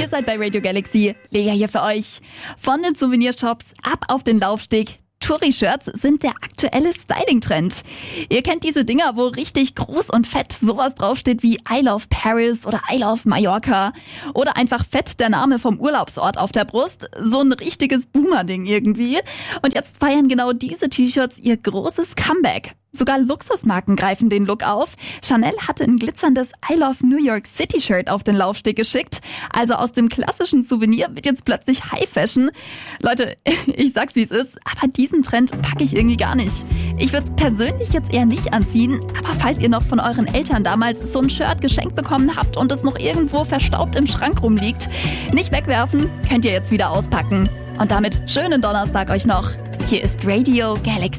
seid bei Radio Galaxy. Lea hier für euch. Von den Souvenirshops ab auf den Laufsteg. Touri-Shirts sind der aktuelle Styling-Trend. Ihr kennt diese Dinger, wo richtig groß und fett sowas draufsteht wie I love Paris oder I love Mallorca. Oder einfach fett der Name vom Urlaubsort auf der Brust. So ein richtiges Boomer-Ding irgendwie. Und jetzt feiern genau diese T-Shirts ihr großes Comeback. Sogar Luxusmarken greifen den Look auf. Chanel hatte ein glitzerndes I Love New York City Shirt auf den Laufsteg geschickt. Also aus dem klassischen Souvenir wird jetzt plötzlich High Fashion. Leute, ich sag's wie es ist, aber diesen Trend packe ich irgendwie gar nicht. Ich würde es persönlich jetzt eher nicht anziehen, aber falls ihr noch von euren Eltern damals so ein Shirt geschenkt bekommen habt und es noch irgendwo verstaubt im Schrank rumliegt, nicht wegwerfen, könnt ihr jetzt wieder auspacken. Und damit schönen Donnerstag euch noch. Hier ist Radio Galaxy.